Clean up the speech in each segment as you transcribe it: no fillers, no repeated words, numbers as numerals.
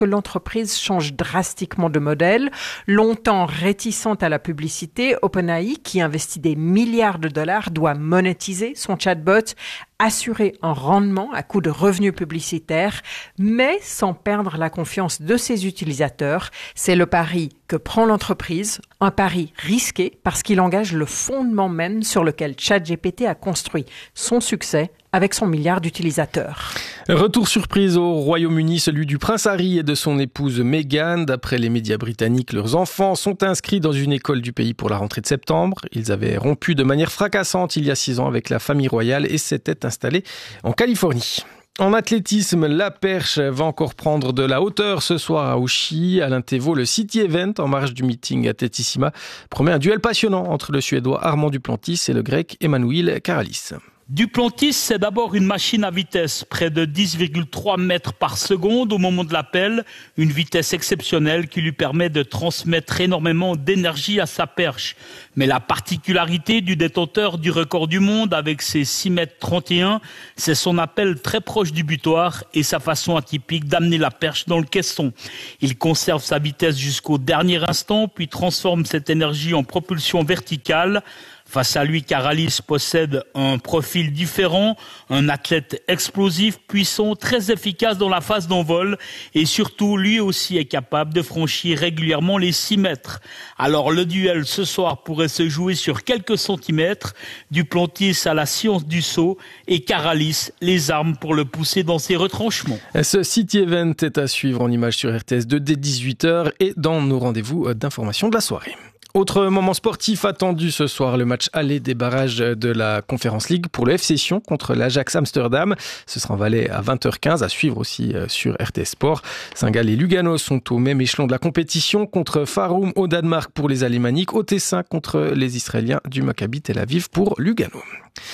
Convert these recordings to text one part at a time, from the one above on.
que l'entreprise change drastiquement de modèle. Longtemps réticente à la publicité, OpenAI, qui investit des milliards de dollars, doit monétiser son chatbot, assurer un rendement à coût de revenus publicitaires, mais sans perdre la confiance de ses utilisateurs. C'est le pari que prend l'entreprise, un pari risqué parce qu'il engage le fondement même sur lequel ChatGPT a construit son succès avec son milliard d'utilisateurs. Retour surprise au Royaume-Uni, celui du prince Harry et de son épouse Meghan. D'après les médias britanniques, leurs enfants sont inscrits dans une école du pays pour la rentrée de septembre. Ils avaient rompu de manière fracassante il y a 6 ans avec la famille royale et s'étaient installés en Californie. En athlétisme, la perche va encore prendre de la hauteur ce soir à Ouchy. Alain Thévault, le City Event, en marge du meeting Atletissima, promet un duel passionnant entre le Suédois Armand Duplantis et le Grec Emmanuel Karalis. Duplantis, c'est d'abord une machine à vitesse, près de 10,3 mètres par seconde au moment de l'appel, une vitesse exceptionnelle qui lui permet de transmettre énormément d'énergie à sa perche. Mais la particularité du détenteur du record du monde avec ses 6 mètres 31, c'est son appel très proche du butoir et sa façon atypique d'amener la perche dans le caisson. Il conserve sa vitesse jusqu'au dernier instant, puis transforme cette énergie en propulsion verticale. Face à lui, Karalis possède un profil différent, un athlète explosif, puissant, très efficace dans la phase d'envol et surtout, lui aussi est capable de franchir régulièrement les 6 mètres. Alors le duel ce soir pourrait se jouer sur quelques centimètres. Duplantis a la science du saut et Karalis les armes pour le pousser dans ses retranchements. Ce City Event est à suivre en images sur RTS2 dès 18h et dans nos rendez-vous d'information de la soirée. Autre moment sportif attendu ce soir, le match aller des barrages de la Conference League pour le FC Sion contre l'Ajax Amsterdam. Ce sera en Valais à 20h15, à suivre aussi sur RTS Sport. Saint-Gall et Lugano sont au même échelon de la compétition contre Faroum au Danemark pour les Alémaniques, au Tessin contre les Israéliens du Maccabi Tel Aviv pour Lugano.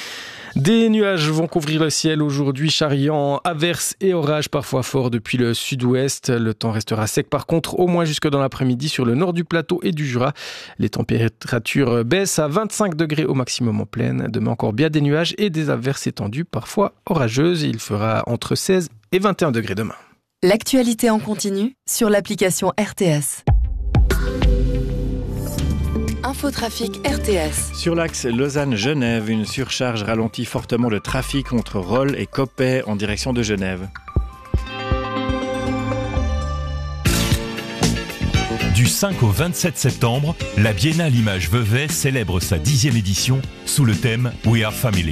Des nuages vont couvrir le ciel aujourd'hui, charriant averses et orages parfois forts depuis le sud-ouest. Le temps restera sec par contre, au moins jusque dans l'après-midi sur le nord du plateau et du Jura. Les températures baissent à 25 degrés au maximum en plaine. Demain encore bien des nuages et des averses étendues, parfois orageuses. Il fera entre 16 et 21 degrés demain. L'actualité en continu sur l'application RTS. Infotrafic RTS. Sur l'axe Lausanne-Genève, une surcharge ralentit fortement le trafic entre Rolle et Coppet en direction de Genève. Du 5 au 27 septembre, la Biennale Images Vevey célèbre sa 10e édition sous le thème We Are Family.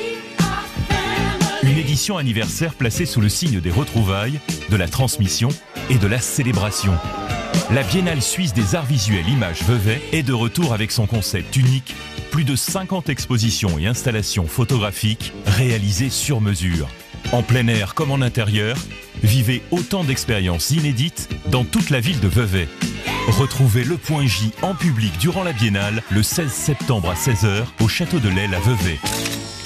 Une édition anniversaire placée sous le signe des retrouvailles, de la transmission et de la célébration. La Biennale suisse des arts visuels Images Vevey est de retour avec son concept unique, plus de 50 expositions et installations photographiques réalisées sur mesure. En plein air comme en intérieur, vivez autant d'expériences inédites dans toute la ville de Vevey. Retrouvez le Point J en public durant la Biennale le 16 septembre à 16h au Château de l'Aile à Vevey.